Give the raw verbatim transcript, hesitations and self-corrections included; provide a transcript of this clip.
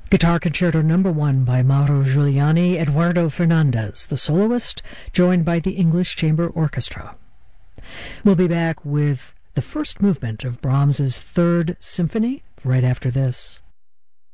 Guitar Concerto Number One by Mauro Giuliani, Eduardo Fernandez, the soloist, joined by the English Chamber Orchestra. We'll be back with the first movement of Brahms's Third Symphony right after this.